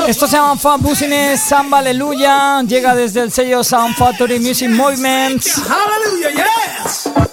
Esto se llama Fat Business, Samba Aleluya. Llega desde el sello Sound Factory Music Movements. Hallelujah, yes.